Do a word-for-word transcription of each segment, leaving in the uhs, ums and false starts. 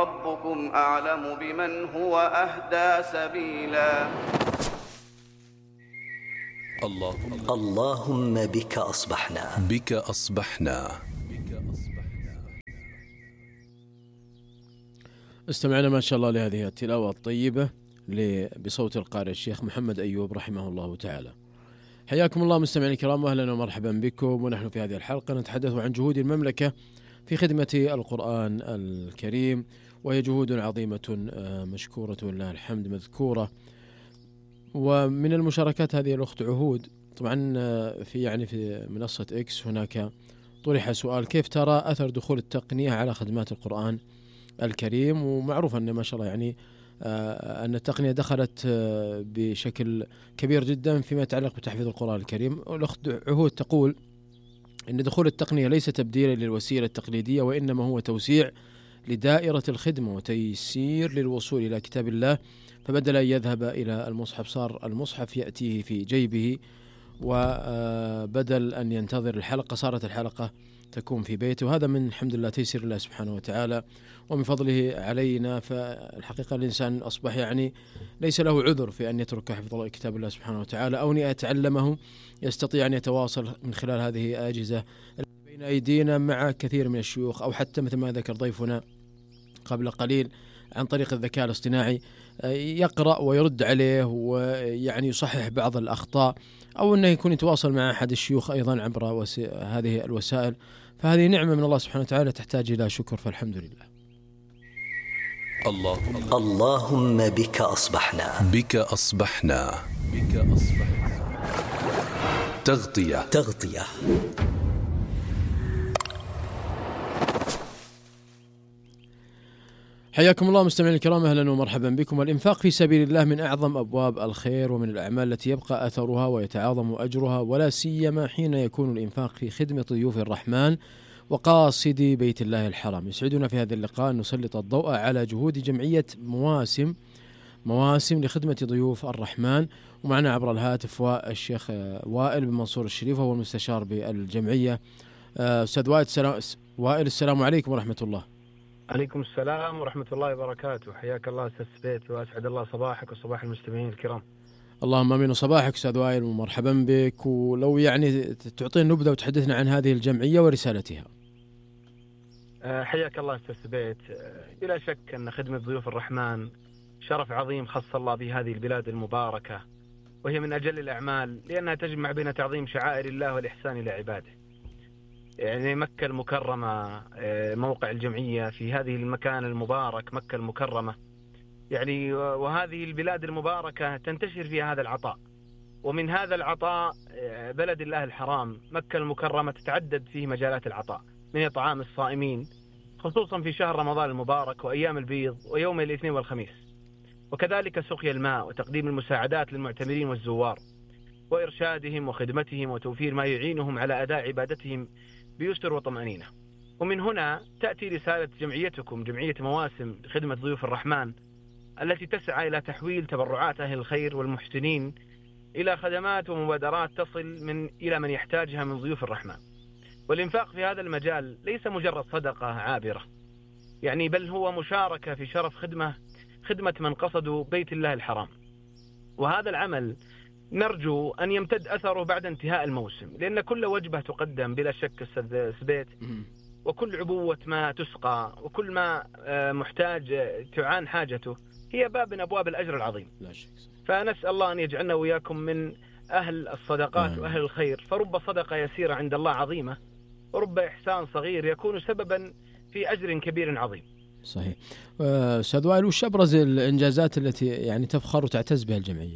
وربكم أعلم بمن هو أهدى سبيلا. اللهم اللهم بك أصبحنا بك أصبحنا استمعنا ما شاء الله لهذه التلاوة الطيبة بصوت القارئ الشيخ محمد أيوب رحمه الله تعالى. حياكم الله مستمعين الكرام، واهلا ومرحبا بكم. ونحن في هذه الحلقة نتحدث عن جهود المملكة في خدمة القرآن الكريم، وهي جهود عظيمة مشكورة ولله الحمد مذكورة. ومن المشاركات هذه الأخت عهود، طبعا في يعني في منصة إكس هناك طرح سؤال: كيف ترى أثر دخول التقنية على خدمات القرآن الكريم؟ ومعروف أن ما شاء الله يعني أن التقنية دخلت بشكل كبير جدا فيما يتعلق بتحفيظ القرآن الكريم. والأخت عهود تقول إن دخول التقنية ليس تبديلا للوسيلة التقليدية، وإنما هو توسيع لدائرة الخدمة وتيسير للوصول إلى كتاب الله، فبدل أن يذهب إلى المصحف صار المصحف يأتيه في جيبه، وبدل أن ينتظر الحلقة صارت الحلقة تكون في بيته. وهذا من الحمد لله تيسير الله سبحانه وتعالى ومن فضله علينا. فالحقيقة الإنسان أصبح يعني ليس له عذر في أن يترك حفظ كتاب الله سبحانه وتعالى أو أن يتعلمه، يستطيع أن يتواصل من خلال هذه الأجهزة بين أيدينا مع كثير من الشيوخ، أو حتى مثل ما ذكر ضيفنا قبل قليل عن طريق الذكاء الاصطناعي يقرأ ويرد عليه ويعني يصحح بعض الأخطاء، أو أنه يكون يتواصل مع أحد الشيوخ أيضا عبر وسي... هذه الوسائل. فهذه نعمة من الله سبحانه وتعالى تحتاج إلى شكر، فالحمد لله. اللهم اللهم بك أصبحنا بك أصبحنا بك أصبحنا تغطية تغطية حياكم الله مستمعين الكرام، أهلا ومرحبا بكم. الإنفاق في سبيل الله من أعظم أبواب الخير ومن الأعمال التي يبقى أثرها ويتعاظم أجرها، ولا سيما حين يكون الإنفاق في خدمة ضيوف الرحمن وقاصدي بيت الله الحرام. يسعدنا في هذا اللقاء أن نسلط الضوء على جهود جمعية مواسم مواسم لخدمة ضيوف الرحمن. ومعنا عبر الهاتف الشيخ وائل بن منصور الشريف، وهو المستشار بالجمعية. أستاذ وائل السلام, وائل السلام عليكم ورحمة الله. عليكم السلام ورحمة الله وبركاته. حياك الله أستاذ سبيت، وأسعد الله صباحك وصباح المستمعين الكرام. اللهم امين. صباحك استاذ وائل ومرحبا بك. ولو يعني تعطينا نبذه وتحدثنا عن هذه الجمعيه ورسالتها. حياك الله استاذ سبيت. بلا شك ان خدمه ضيوف الرحمن شرف عظيم خص الله به هذه البلاد المباركه، وهي من اجل الاعمال لانها تجمع بين تعظيم شعائر الله والاحسان الى عباده. يعني مكه المكرمه موقع الجمعيه في هذه المكان المبارك، مكه المكرمه يعني، وهذه البلاد المباركة تنتشر فيها هذا العطاء. ومن هذا العطاء بلد الله الحرام مكة المكرمة تتعدد فيه مجالات العطاء، من إطعام الصائمين خصوصا في شهر رمضان المبارك وأيام البيض ويوم الاثنين والخميس، وكذلك سقي الماء وتقديم المساعدات للمعتمرين والزوار، وإرشادهم وخدمتهم وتوفير ما يعينهم على أداء عبادتهم بيسر وطمأنينة. ومن هنا تأتي رسالة جمعيتكم جمعية مواسم لخدمة ضيوف الرحمن، التي تسعى إلى تحويل تبرعات أهل الخير والمحسنين إلى خدمات ومبادرات تصل من إلى من يحتاجها من ضيوف الرحمن. والإنفاق في هذا المجال ليس مجرد صدقة عابرة يعني، بل هو مشاركة في شرف خدمة خدمة من قصدوا بيت الله الحرام. وهذا العمل نرجو أن يمتد أثره بعد انتهاء الموسم، لأن كل وجبة تقدم بلا شك أستاذ سبيت، وكل عبوة ما تسقى، وكل ما محتاج تعان حاجته هي باب من أبواب الأجر العظيم. لا شك. فنسأل الله أن يجعلنا وإياكم من أهل الصدقات آه. وأهل الخير. فرب صدقة يسيرة عند الله عظيمة، ورب إحسان صغير يكون سببا في أجر كبير عظيم. صحيح. أستاذ وائل، وش أبرز الإنجازات التي يعني تفخر وتعتز بها الجمعية؟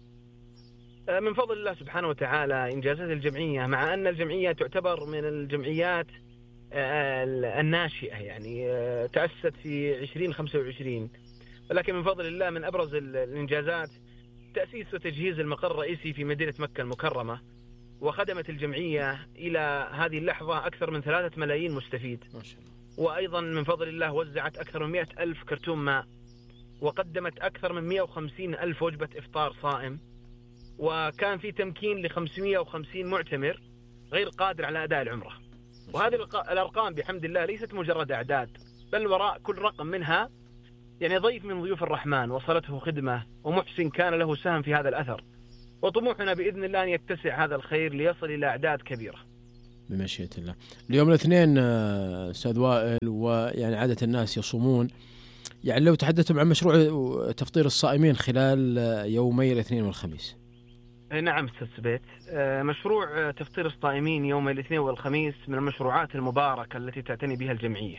من فضل الله سبحانه وتعالى إنجازات الجمعية، مع أن الجمعية تعتبر من الجمعيات الناشئة يعني، تأسست في عشرين خمسة وعشرين، ولكن من فضل الله من أبرز الإنجازات تأسيس وتجهيز المقر الرئيسي في مدينة مكة المكرمة. وخدمت الجمعية إلى هذه اللحظة أكثر من ثلاثة ملايين مستفيد ما شاء الله. وأيضا من فضل الله وزعت أكثر من مئة ألف كرتون ماء، وقدمت أكثر من مئة وخمسين ألف وجبة إفطار صائم، وكان في تمكين ل خمسمئة وخمسين معتمر غير قادر على أداء العمرة. وهذه الأرقام بحمد الله ليست مجرد أعداد، بل وراء كل رقم منها يعني ضيف من ضيوف الرحمن وصلته خدمة ومحسن كان له سهم في هذا الأثر. وطموحنا بإذن الله أن يتسع هذا الخير ليصل إلى أعداد كبيرة بمشيئة الله. اليوم الاثنين أستاذ وائل، ويعني عادة الناس يصومون، يعني لو تحدثتم عن مشروع تفطير الصائمين خلال يومي الاثنين والخميس. نعم أستاذ سبيت، مشروع تفطير الصائمين يوم الاثنين والخميس من المشروعات المباركة التي تعتني بها الجمعية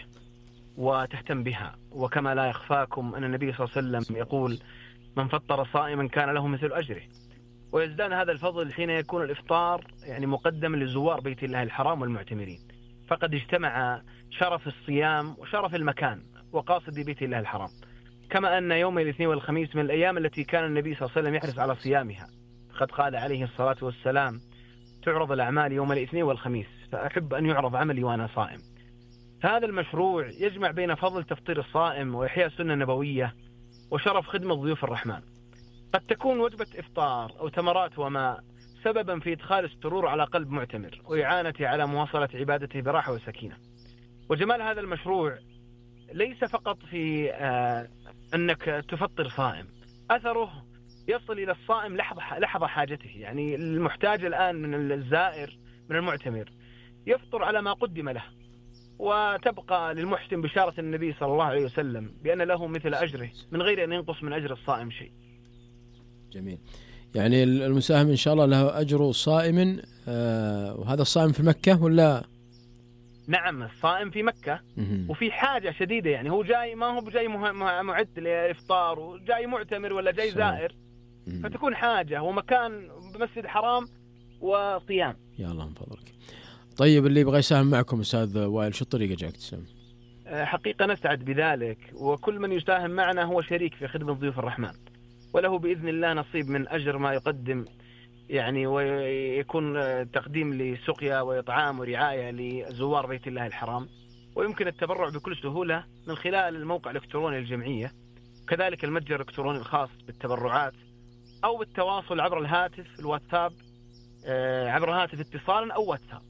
وتهتم بها. وكما لا يخفاكم أن النبي صلى الله عليه وسلم يقول: من فطر صائما كان له مثل أجره. ويزداد هذا الفضل حين يكون الإفطار يعني مقدم لزوار بيت الله الحرام والمعتمرين، فقد اجتمع شرف الصيام وشرف المكان وقاصد بيت الله الحرام. كما أن يوم الاثنين والخميس من الأيام التي كان النبي صلى الله عليه وسلم يحرص على صيامها، قد قال عليه الصلاة والسلام: تعرض الأعمال يوم الاثنين والخميس، فأحب أن يعرض عملي وأنا صائم. هذا المشروع يجمع بين فضل تفطير الصائم وإحياء السنة النبوية وشرف خدمة ضيوف الرحمن. قد تكون وجبة إفطار أو تمرات وماء سببا في إدخال السرور على قلب معتمر وإعانته على مواصلة عبادته براحة وسكينة. وجمال هذا المشروع ليس فقط في آه أنك تفطر صائم، أثره يصل إلى الصائم لحظة لحظة حاجته. يعني المحتاج الآن من الزائر من المعتمر يفطر على ما قدم له، وتبقى للمحسن بشارة النبي صلى الله عليه وسلم بأن له مثل أجره من غير أن ينقص من أجر الصائم شيء. جميل. يعني المساهم إن شاء الله له أجر صائم، آه وهذا الصائم في مكة ولا؟ نعم، الصائم في مكة وفي حاجة شديدة. يعني هو جاي ما هو جاي معد لإفطار، وجاي معتمر ولا جاي زائر، فتكون حاجة ومكان بمسجد حرام وصيام. يا الله من فضلك. طيب اللي يبغى يساهم معكم أستاذ وائل شو الطريقة جاك تساهم؟ حقيقة نسعد بذلك، وكل من يساهم معنا هو شريك في خدمة ضيوف الرحمن، وله بإذن الله نصيب من أجر ما يقدم، يعني ويكون تقديم لسقيا وإطعام ورعاية لزوار بيت الله الحرام. ويمكن التبرع بكل سهولة من خلال الموقع الإلكتروني للجمعية، كذلك المتجر الإلكتروني الخاص بالتبرعات، أو بالتواصل عبر الهاتف الواتساب، عبر هاتف اتصال أو واتساب،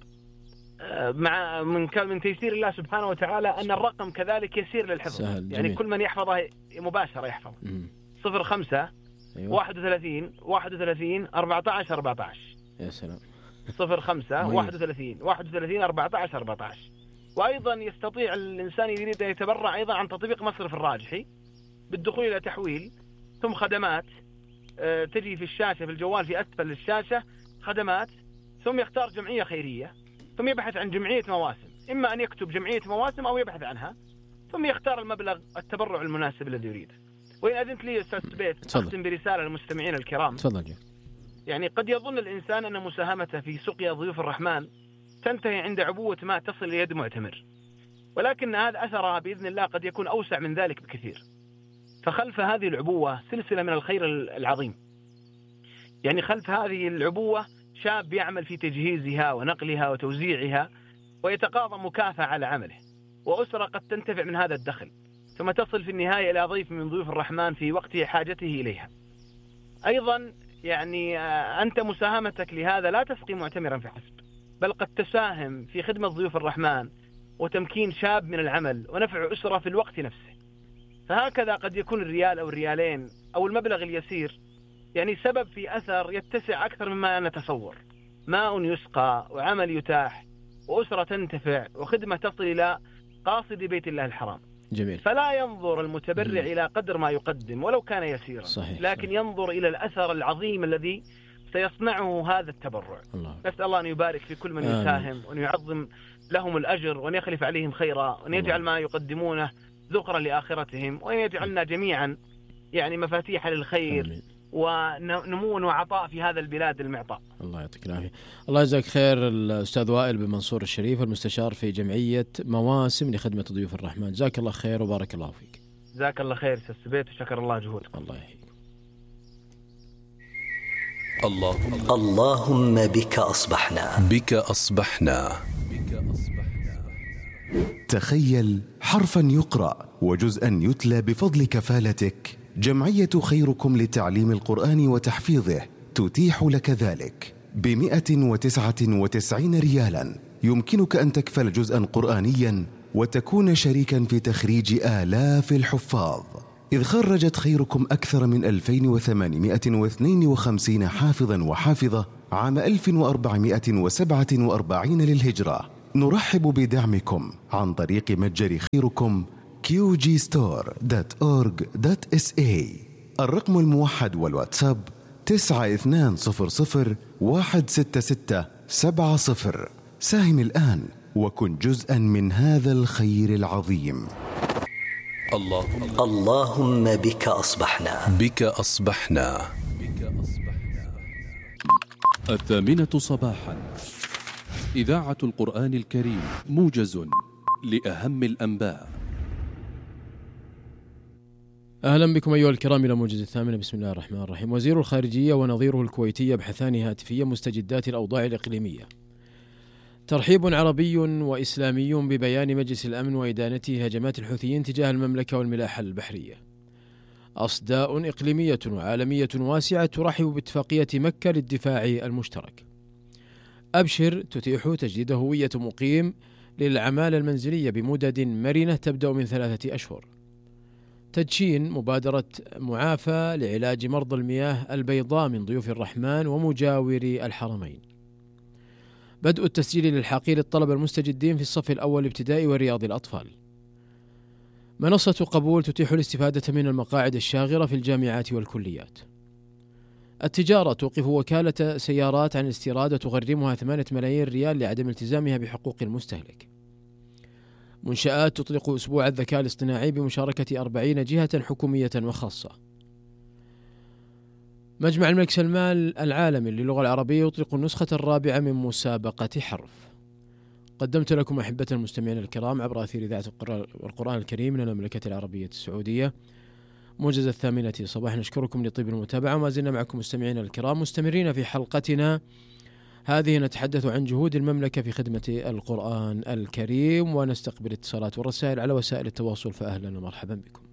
مع من من تيسير الله سبحانه وتعالى أن الرقم كذلك يسير للحفظ. يعني كل من يحفظه مباشرة يحفظ. صفر خمسة أيوة. واحد وثلاثين واحد وثلاثين أربعة عشر أربعة عشر. يا سلام. صفر خمسة واحد وثلاثين واحد وثلاثين أربعة عشر أربعة عشر. وأيضا يستطيع الإنسان يريد أن يتبرع أيضا عن تطبيق مصرف الراجحي بالدخول إلى تحويل ثم خدمات، أه تجي في الشاشة في الجوال في أسفل الشاشة خدمات، ثم يختار جمعية خيرية، ثم يبحث عن جمعية مواسم، إما أن يكتب جمعية مواسم أو يبحث عنها، ثم يختار المبلغ التبرع المناسب الذي يريده. وإن أذنت لي أستاذ سبيت أختم برسالة للمستمعين الكرام. تفضل. يعني قد يظن الإنسان أن مساهمته في سقيا ضيوف الرحمن تنتهي عند عبوة ما تصل ليد معتمر، ولكن هذا أثرها بإذن الله قد يكون أوسع من ذلك بكثير. فخلف هذه العبوة سلسلة من الخير العظيم. يعني خلف هذه العبوة شاب يعمل في تجهيزها ونقلها وتوزيعها ويتقاضى مكافأة على عمله، وأسرة قد تنتفع من هذا الدخل، ثم تصل في النهاية إلى ضيف من ضيوف الرحمن في وقت حاجته إليها. أيضا يعني أنت مساهمتك لهذا لا تسقي معتمرا فحسب، بل قد تساهم في خدمة ضيوف الرحمن وتمكين شاب من العمل ونفع أسرة في الوقت نفسه. فهكذا قد يكون الريال أو الريالين أو المبلغ اليسير يعني سبب في أثر يتسع أكثر مما نتصور. ماء يسقى وعمل يتاح وأسرة تنتفع وخدمة تصل إلى قاصد بيت الله الحرام. جميل. فلا ينظر المتبرع مم. إلى قدر ما يقدم ولو كان يسيرا، صحيح. لكن صحيح. ينظر إلى الأثر العظيم الذي سيصنعه هذا التبرع. الله. نسأل الله أن يبارك في كل من آمين. يساهم، وأن يعظم لهم الأجر، وأن يخلف عليهم خيرا، وأن يجعل ما يقدمونه ذخرا لآخرتهم، وأن يجعلنا جميعا يعني مفاتيح للخير آمين. ونمو وعطاء في هذا البلاد المعطاء. الله يعطيك العافية. الله يجزاك خير الأستاذ وائل بن منصور الشريف، المستشار في جمعية مواسم لخدمة ضيوف الرحمن. جزاك الله خير وبارك الله فيك. جزاك الله خير أستاذ سبيت وشكر الله جهودك. الله يحييك. اللهم اللهم بك أصبحنا بك أصبحنا بك أصبحنا. تخيل حرفا يقرأ وجزءا يتلى بفضل كفالتك. جمعية خيركم لتعليم القرآن وتحفيظه تتيح لك ذلك بمئة وتسعة وتسعين ريالا. يمكنك أن تكفل جزءا قرآنيا وتكون شريكا في تخريج آلاف الحفاظ، إذ خرجت خيركم أكثر من ألفين وثمانمائة واثنين وخمسين حافظا وحافظة عام ألف وأربعمائة وسبعة وأربعين للهجرة. نرحب بدعمكم عن طريق متجر خيركم كيو جي ستور دوت أورج دوت إس إيه. الرقم الموحد والواتساب تسعة اثنان صفر صفر واحد ستة ستة سبعة صفر. ساهم الآن وكن جزءا من هذا الخير العظيم. اللهم اللهم بك أصبحنا. بك أصبحنا. الثامنة صباحا، إذاعة القرآن الكريم، موجز لأهم الأنباء. أهلا بكم أيها الكرام إلى موجز الثامنة. بسم الله الرحمن الرحيم. وزير الخارجية ونظيره الكويتي يبحثان هاتفيا مستجدات الأوضاع الإقليمية. ترحيب عربي وإسلامي ببيان مجلس الأمن وإدانته هجمات الحوثيين تجاه المملكة والملاحة البحرية. أصداء إقليمية وعالمية واسعة ترحب باتفاقية مكة للدفاع المشترك. أبشر تتيح تجديد هوية مقيم للعمالة المنزلية بمدد مرنة تبدأ من ثلاثة أشهر. تدشين مبادرة معافى لعلاج مرضى المياه البيضاء من ضيوف الرحمن ومجاوري الحرمين. بدء التسجيل للحاقين للطلبة المستجدين في الصف الأول ابتدائي ورياض الأطفال. منصة قبول تتيح الاستفادة من المقاعد الشاغرة في الجامعات والكليات. التجارة توقف وكالة سيارات عن الاستيراد وتغرمها ثمانية ملايين ريال لعدم التزامها بحقوق المستهلك. منشآت تطلق أسبوع الذكاء الاصطناعي بمشاركة أربعين جهة حكومية وخاصة. مجمع الملك سلمان العالمي للغة العربية يطلق النسخة الرابعة من مسابقة حرف. قدمت لكم أحبة المستمعين الكرام عبر أثير إذاعة القرآن الكريم من المملكة العربية السعودية موجز الثامنة صباح. نشكركم لطيب المتابعة. ما زلنا معكم مستمعين الكرام مستمرين في حلقتنا هذه نتحدث عن جهود المملكة في خدمة القرآن الكريم، ونستقبل اتصالات ورسائل على وسائل التواصل، فأهلا ومرحبا بكم.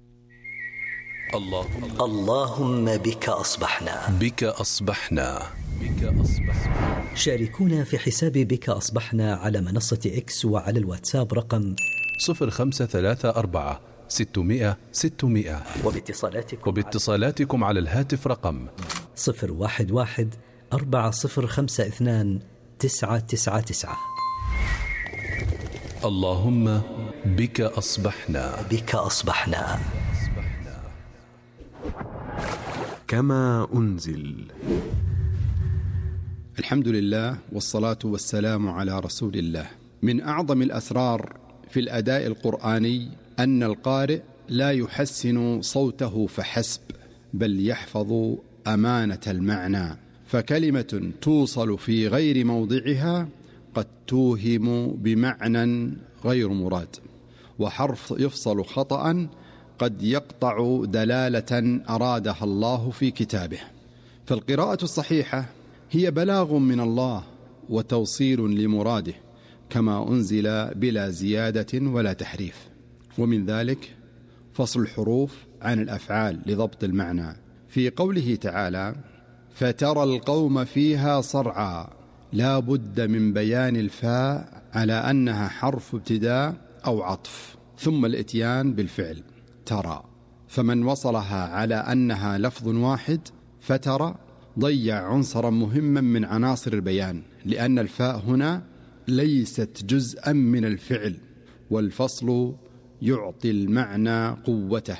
اللهم اللهم بك أصبحنا. بك أصبحنا. بك أصبحنا. شاركونا في حساب بك أصبحنا على منصة إكس وعلى الواتساب رقم صفر خمسة ثلاثة أربعة ستمائة ستمائة، وباتصالاتكم وباتصالاتكم على الهاتف رقم صفر واحد واحد أربعة صفر خمسة اثنان تسعة تسعة تسعة. اللهم بك أصبحنا. بك أصبحنا. كما أنزل. الحمد لله والصلاة والسلام على رسول الله. من أعظم الأسرار في الأداء القرآني أن القارئ لا يحسن صوته فحسب، بل يحفظ أمانة المعنى، فكلمة توصل في غير موضعها قد توهم بمعنى غير مراد، وحرف يفصل خطأ قد يقطع دلالة أرادها الله في كتابه. فالقراءة الصحيحة هي بلاغ من الله وتوصيل لمراده، كما أنزل بلا زيادة ولا تحريف. ومن ذلك فصل الحروف عن الأفعال لضبط المعنى، في قوله تعالى: فترى القوم فيها صرعى، لا بد من بيان الفاء على أنها حرف ابتداء أو عطف، ثم الإتيان بالفعل ترى، فمن وصلها على أنها لفظ واحد فترى ضيع عنصرا مهما من عناصر البيان، لأن الفاء هنا ليست جزءا من الفعل، والفصل يعطي المعنى قوته،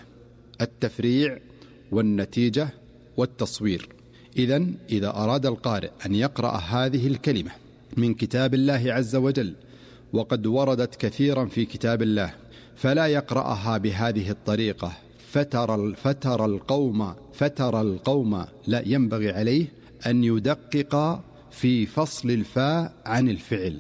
التفريع والنتيجة والتصوير. إذن إذا أراد القارئ أن يقرأ هذه الكلمة من كتاب الله عز وجل، وقد وردت كثيرا في كتاب الله، فلا يقرأها بهذه الطريقة فترى فترى القوم فترى القوم، لا، ينبغي عليه أن يدقق في فصل الفاء عن الفعل،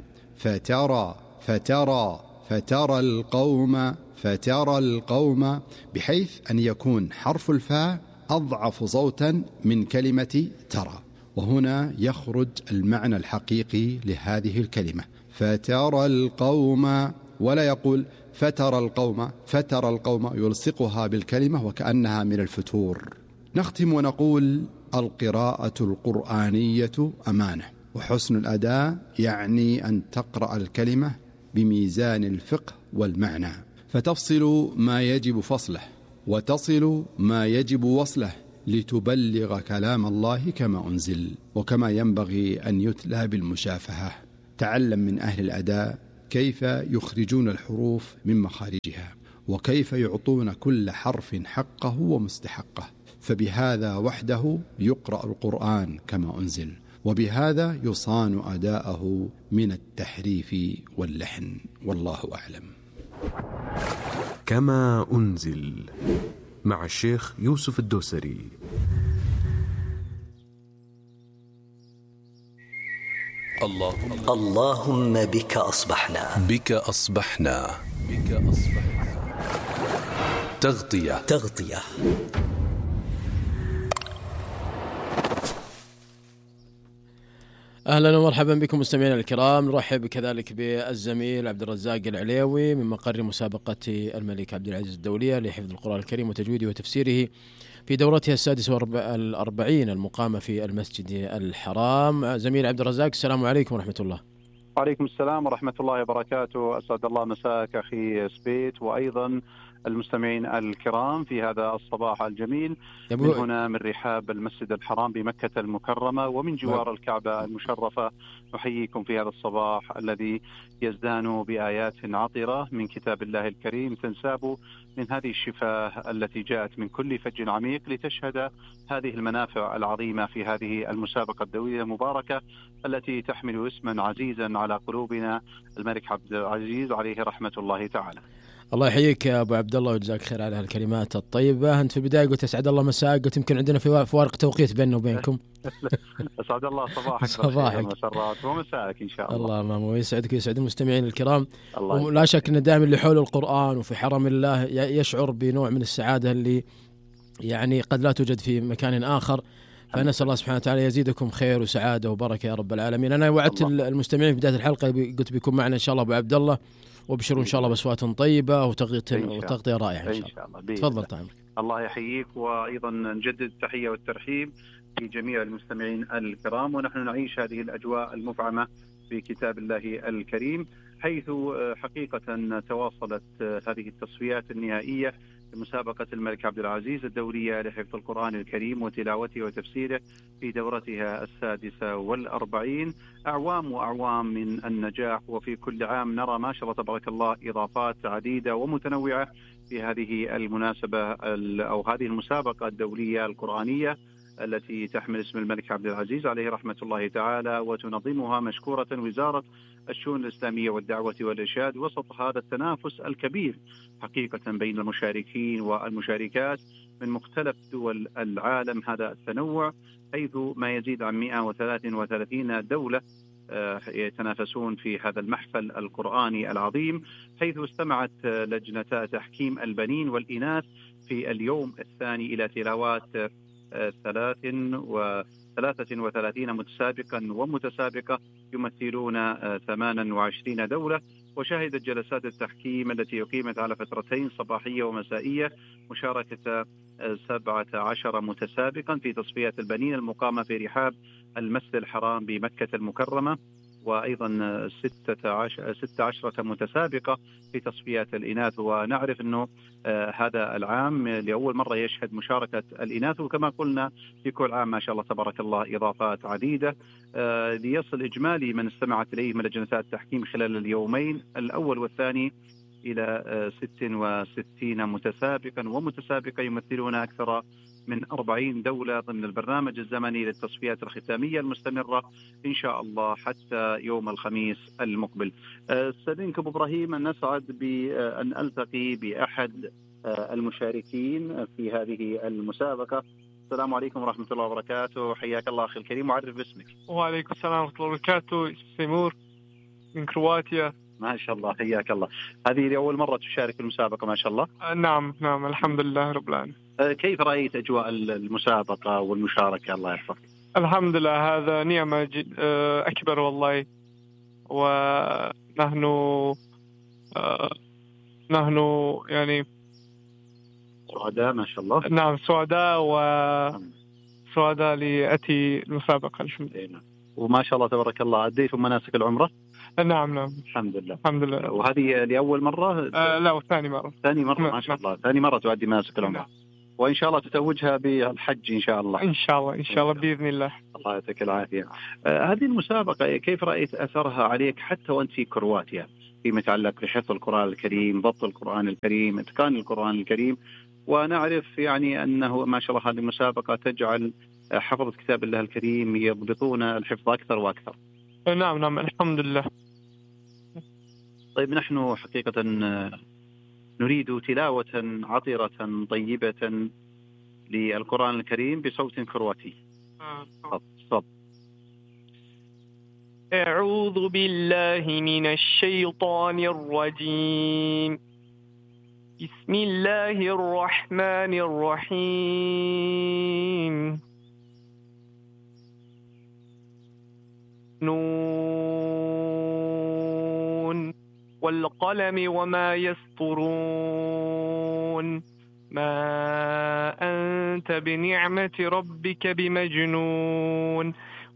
فترى فترى فترى القوم فترى القوم، بحيث أن يكون حرف الفاء أضعف صوتا من كلمة ترى، وهنا يخرج المعنى الحقيقي لهذه الكلمة، فترى القوم، ولا يقول فترى القوم فترى القوم يلصقها بالكلمة وكأنها من الفتور. نختم ونقول: القراءة القرآنية أمانة، وحسن الأداء يعني أن تقرأ الكلمة بميزان الفقه والمعنى، فتفصل ما يجب فصله وتصل ما يجب وصله لتبلغ كلام الله كما أنزل وكما ينبغي أن يتلى بالمشافهة. تعلم من أهل الأداء كيف يخرجون الحروف من مخارجها، وكيف يعطون كل حرف حقه ومستحقه، فبهذا وحده يقرأ القرآن كما أنزل، وبهذا يصان أداءه من التحريف واللحن، والله أعلم. كما أنزل مع الشيخ يوسف الدوسري. اللهم اللهم بك أصبحنا بك أصبحنا بك أصبحنا تغطية تغطية. أهلا ومرحبا بكم مستمعينا الكرام. نرحب كذلك بالزميل عبد الرزاق العليوي من مقر مسابقة الملك عبد العزيز الدولية لحفظ القرآن الكريم وتجويده وتفسيره في دورتها السادسة والأربعين المقامة في المسجد الحرام. زميل عبد الرزاق، السلام عليكم ورحمة الله. وعليكم السلام ورحمة الله وبركاته. أسعد الله مساك أخي سبيت، وأيضا المستمعين الكرام في هذا الصباح الجميل من هنا من رحاب المسجد الحرام بمكة المكرمة ومن جوار الكعبة المشرفة. نحييكم في هذا الصباح الذي يزدان بآيات عطرة من كتاب الله الكريم تنساب من هذه الشفاه التي جاءت من كل فج عميق لتشهد هذه المنافع العظيمة في هذه المسابقة الدولية المباركة التي تحمل اسما عزيزا على قلوبنا، الملك عبد العزيز عليه رحمة الله تعالى. الله يحييك يا أبو عبد الله وجزاك خير على هالكلمات الطيبة. أنت في البداية قلت أسعد الله مساك، قلت يمكن عندنا في فوارق توقيت بيننا وبينكم. أسعد الله صباحك صباحك ومسرات ومساك إن شاء الله. الله ما يسعدك ويسعد المستمعين الكرام. ولا شك أن دائما اللي حول القرآن وفي حرم الله يشعر بنوع من السعادة اللي يعني قد لا توجد في مكان آخر. فنسأل الله سبحانه وتعالى يزيدكم خير وسعادة وبركة يا رب العالمين. أنا وعدت المستمعين في بداية الحلقة قلت بيكون معنا إن شاء الله أبو عبد الله، وبشروا إن شاء الله بأصوات طيبة وتغطية وتغطية رائعة إن شاء الله. تفضل طيب. الله يحييك، وأيضا نجدد التحية والترحيب لجميع المستمعين الكرام، ونحن نعيش هذه الأجواء المفعمة في كتاب الله الكريم، حيث حقيقة تواصلت هذه التصفيات النهائية لمسابقة الملك عبد العزيز الدولية لحفظ القرآن الكريم وتلاوته وتفسيره في دورتها السادسة والأربعين. أعوام وأعوام من النجاح، وفي كل عام نرى ما شاء الله تبارك الله إضافات عديدة ومتنوعة في هذه المناسبة أو هذه المسابقة الدولية القرآنية التي تحمل اسم الملك عبد العزيز عليه رحمة الله تعالى، وتنظمها مشكورة وزارة الشؤون الإسلامية والدعوة والإرشاد وسط هذا التنافس الكبير حقيقة بين المشاركين والمشاركات من مختلف دول العالم. هذا التنوع حيث ما يزيد عن مئة وثلاثة وثلاثين دولة يتنافسون في هذا المحفل القرآني العظيم، حيث استمعت لجنتا تحكيم البنين والإناث في اليوم الثاني إلى تلاوات ثلاث وثلاثة وثلاثين متسابقا ومتسابقة يمثلون ثمانية وعشرين دولة. وشهدت جلسات التحكيم التي أقيمت على فترتين صباحية ومسائية مشاركة سبعة عشر متسابقا في تصفيات البنين المقامة في رحاب المسجد الحرام بمكة المكرمة، وأيضا ستة عشر ستة عشرة متسابقة في تصفيات الإناث. ونعرف أنه آه هذا العام لأول مرة يشهد مشاركة الإناث، وكما قلنا في كل عام ما شاء الله تبارك الله إضافات عديدة آه ليصل إجمالي من استمعت إليه من لجنتات التحكيم خلال اليومين الأول والثاني إلى آه ست وستين متسابقا ومتسابقة يمثلون أكثر من أربعين دولة ضمن البرنامج الزمني للتصفيات الختامية المستمرة إن شاء الله حتى يوم الخميس المقبل. استاذنكم أبو إبراهيم أن نسعد بأن ألتقي بأحد المشاركين في هذه المسابقة. السلام عليكم ورحمة الله وبركاته، حياك الله أخي الكريم، وعرف باسمك. وعليكم السلام ورحمة الله وبركاته، سيمور من كرواتيا. ما شاء الله، حياك الله. هذه لأول مرة تشارك في المسابقة ما شاء الله؟ نعم نعم الحمد لله رب العالمين. كيف رأيت أجواء المسابقة والمشاركة؟ الله يحفظك. الحمد لله، هذا نعمة أكبر والله، ونحن نحن يعني سعداء ما شاء الله. نعم سعداء وسعداء لأتي المسابقة الحمد لله. وما شاء الله تبارك الله، أديتم مناسك العمرة؟ نعم نعم الحمد لله الحمد لله. وهذه لأول مرة؟ آه لا ثاني مرة. ثاني مرة ما شاء الله، ثاني مرة تؤدي مناسك العمرة. نعم. وإن شاء الله تتوجها بالحج إن شاء الله. إن شاء الله إن شاء الله بإذن الله. الله يعطيك العافية. آه هذه المسابقة كيف رأيت أثرها عليك حتى وأنت في كرواتيا فيما يتعلق بحفظ القرآن الكريم، ضبط القرآن الكريم، إتقان القرآن الكريم؟ ونعرف يعني أنه ما شاء الله هذه المسابقة تجعل حفظة كتاب الله الكريم يضبطون الحفظ أكثر وأكثر. نعم نعم الحمد لله. طيب نحن حقيقة نريد تلاوة عطرة طيبة للقرآن الكريم بصوت كرواتي. صب. أعوذ بالله من الشيطان الرجيم. بسم الله الرحمن الرحيم. نون والقلم وما يسطرون. ما أنت بنعمة ربك بمجنون.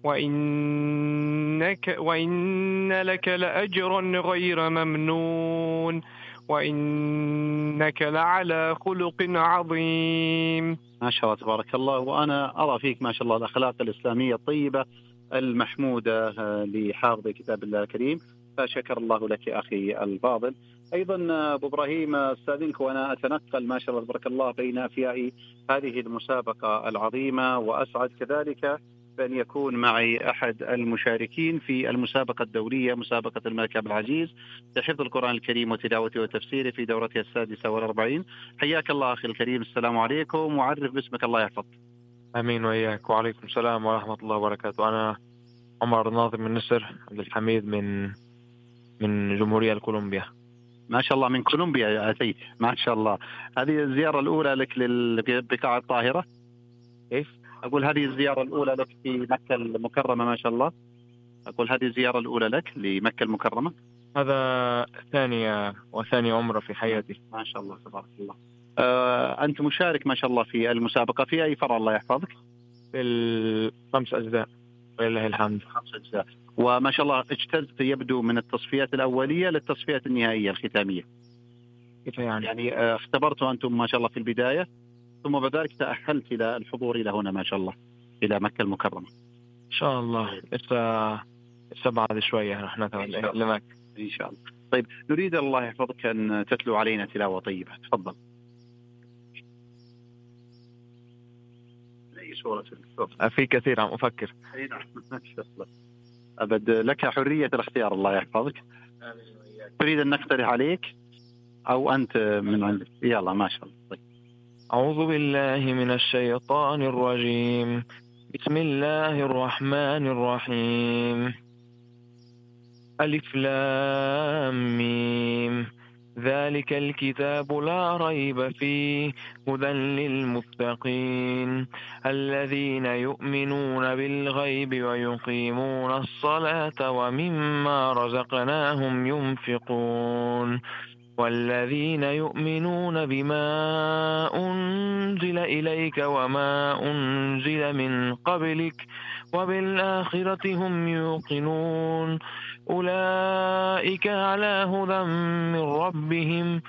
وإنك وإن لك لأجرا غير ممنون. وإنك لعلى خلق عظيم. ما شاء الله تبارك الله. وأنا أرى فيك ما شاء الله الأخلاق الإسلامية الطيبة المحمودة لحافظ كتاب الله الكريم، فشكر الله لك أخي الفاضل. أيضا أبو إبراهيم أستاذنك وأنا أتنقل ما شاء الله تبارك الله بين أفياء هذه المسابقة العظيمة، وأسعد كذلك بأن يكون معي أحد المشاركين في المسابقة الدولية، مسابقة الملك عبد العزيز لحفظ القرآن الكريم وتلاوته وتفسيره في دورتها السادسة والأربعين. حياك الله أخي الكريم، السلام عليكم، وعرف باسمك الله يحفظك. أمين وإياك. وعليكم السلام ورحمة الله وبركاته. أنا عمر ناظم من نصر عبد الحميد من من جمهورية كولومبيا. ما شاء الله من كولومبيا أتيت، ما شاء الله. هذه الزيارة الأولى لك للبقاع الطاهرة؟ كيف؟ أقول هذه الزيارة الأولى لك في مكة المكرمة ما شاء الله. أقول هذه الزيارة الأولى لك لمكة المكرمة. هذا ثانية وثاني عمرة في حياتي. ما شاء الله تبارك الله. آه أنت مشارك ما شاء الله في المسابقة في أي فرع الله يحفظك؟ في الخمس أجزاء ولله الحمد. خمس أجزاء. وما شاء الله اجتزت يبدو من التصفيات الأولية للتصفيات النهائية الختامية. كيف يعني؟ يعني آه اختبرتوا أنتم ما شاء الله في البداية، ثم بعد ذلك تأهلت إلى الحضور إلى هنا ما شاء الله إلى مكة المكرمة. إن شاء الله لسه لسه بعد شوية نحن لمكة إن شاء الله. طيب نريد الله يحفظك أن تتلو علينا تلاوة طيبة، تفضل. أي سورة؟ في كثير عم أفكر. ما شاء الله. أبد لك حرية الاختيار الله يحفظك. تريد أن نقترح عليك أو أنت من عندك؟ يلا ما شاء الله. طيب. أعوذ بالله من الشيطان الرجيم. بسم الله الرحمن الرحيم. ألف لام ميم. ذلك الكتاب لا ريب فيه هدى للمتقين الذين يؤمنون بالغيب ويقيمون الصلاة ومما رزقناهم ينفقون والذين يؤمنون بما أنزل إليك وما أنزل من قبلك وبالآخرة هم يوقنون أولئك على هدى من ربهم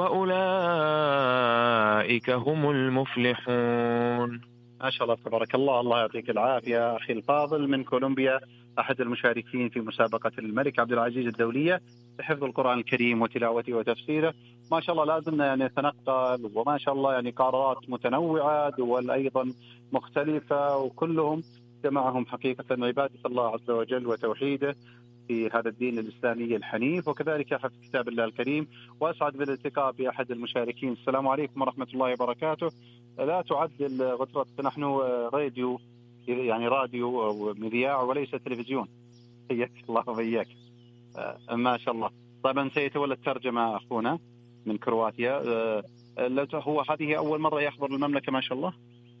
وأولئك هم المفلحون. ما شاء الله تبارك الله. الله يعطيك العافية أخي الفاضل من كولومبيا، أحد المشاركين في مسابقة الملك عبد العزيز الدولية لحفظ القرآن الكريم وتلاوته وتفسيره. ما شاء الله لازمنا يعني نتنقل، وما شاء الله يعني قارات متنوعة، دول أيضا مختلفة، وكلهم جمعهم حقيقة عبادة الله عز وجل وتوحيده في هذا الدين الإسلامي الحنيف، وكذلك حفظ كتاب الله الكريم. وأسعد بالالتقاء بأحد المشاركين. السلام عليكم ورحمة الله وبركاته. لا تعدل غطرتك، نحن راديو يعني راديو أو مذياع وليس تلفزيون. حياك الله وبياك. ما شاء الله. طبعا سيتولى الترجمة أخونا من كرواتيا. هو هذه أول مرة يحضر المملكة ما شاء الله؟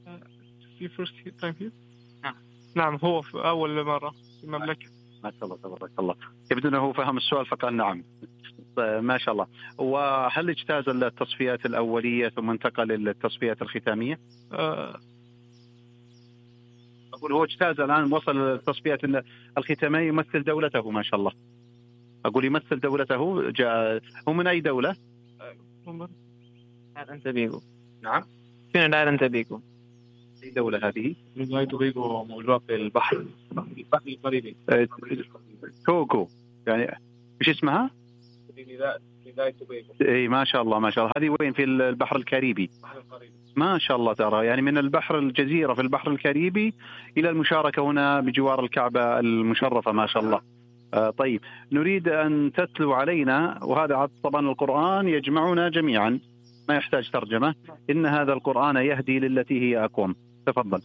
نعم نعم هو في أول مرة في المملكة. ما شاء الله تبارك الله. يبدو أنه فهم السؤال فقال نعم. ما شاء الله. وهل اجتاز التصفيات الأولية ثم انتقل للتصفيات الختامية؟ أه أقول هو اجتاز الآن، وصل التصفيات الختامية، يمثل دولته ما شاء الله. أقول يمثل دولته، جاء هو من أي دولة؟ أنت بيجو. نعم. فين الآن أنت بيجو؟ أي دولة هذه؟ ترينيداد وتوباغو موجودة في البحر البحر الكاريبي. توغو يعني إيش اسمها؟ ترينيداد وتوباغو. إيه ما شاء الله ما شاء الله. هذه وين؟ في البحر الكاريبي. ما شاء الله ترى، يعني من البحر الجزيرة في البحر الكاريبي إلى المشاركة هنا بجوار الكعبة المشرفة ما شاء الله. آه طيب نريد أن تتلو علينا، وهذا طبعا القرآن يجمعنا جميعا ما يحتاج ترجمة. إن هذا القرآن يهدي للتي هي أقوم. تفضل.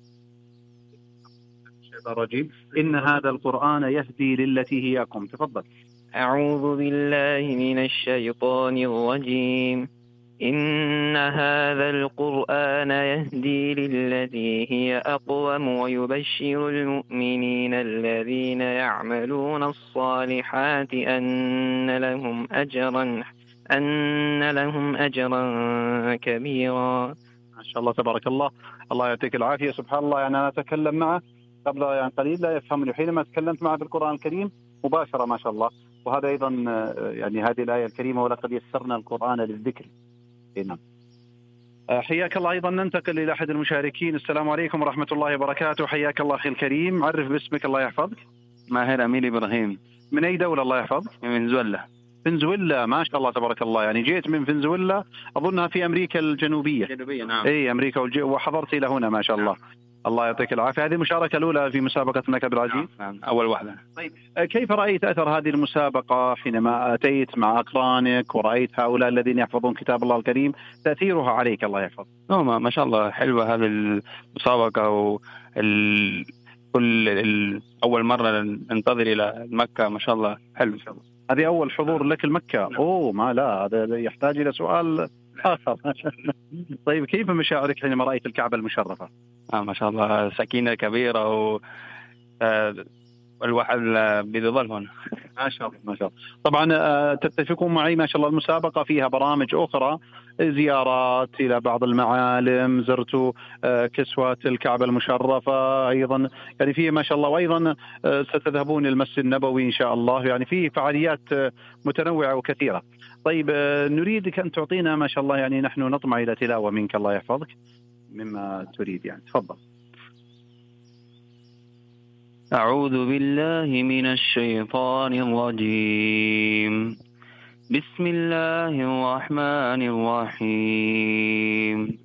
الرجيم. إن هذا القرآن يهدي للتي هي أقوم. تفضل. أعوذ بالله من الشيطان الرجيم. إن هذا القرآن يهدي للتي هي أقوم ويبشر المؤمنين الذين يعملون الصالحات أن لهم أجرا أن لهم أجرا كبيرا. ما شاء الله تبارك الله. الله يعطيك العافية. سبحان الله، يعني أنا أتكلم معه قبل يعني قليل لا يفهمني، حينما تكلمت معه بالقرآن الكريم مباشرة ما شاء الله. وهذا أيضا يعني هذه الآية الكريمة ولقد يسرنا القرآن للذكر. نعم. حياك الله. أيضا ننتقل إلى أحد المشاركين. السلام عليكم ورحمة الله وبركاته. حياك الله أخي الكريم، عرف باسمك الله يحفظك. ماهر أميل إبراهيم. من أي دولة الله يحفظك؟ من فنزويلا. فنزويلا ما شاء الله تبارك الله، يعني جيت من فنزويلا أظنها في أمريكا الجنوبية. الجنوبية نعم. أي أمريكا والج... وحضرت إلى هنا ما شاء الله. نعم. الله يعطيك العافية. هذه المشاركة الأولى في مسابقة مكة بالعزيز. نعم. أول واحدة. طيب كيف رأيت أثر هذه المسابقة حينما أتيت مع أقرانك ورأيت هؤلاء الذين يحفظون كتاب الله الكريم، تأثيرها عليك الله يحفظ؟ نعم ما شاء الله حلوة هذه المسابقة، وال كل ال... أول مرة ننتظر إلى مكة ما شاء الله حلو إن شاء الله. هذه أول حضور لك المكة. أوه ما لا هذا يحتاج إلى سؤال آخر. طيب كيف مشاعرك حينما رأيت الكعبة المشرفة؟ آه ما شاء الله سكينة كبيرة و آه والواحد بيظل هنا. ما شاء الله ما شاء الله. طبعا تتفقون معي ما شاء الله المسابقة فيها برامج أخرى، زيارات إلى بعض المعالم، زرتوا كسوة الكعبة المشرفة أيضا، يعني فيه ما شاء الله، وأيضا ستذهبون المسجد النبوي إن شاء الله، يعني فيه فعاليات متنوعة وكثيرة. طيب نريدك أن تعطينا ما شاء الله، يعني نحن نطمع إلى تلاوة منك الله يحفظك مما تريد، يعني تفضل. أعوذ بالله من الشيطان الرجيم. بسم الله الرحمن الرحيم.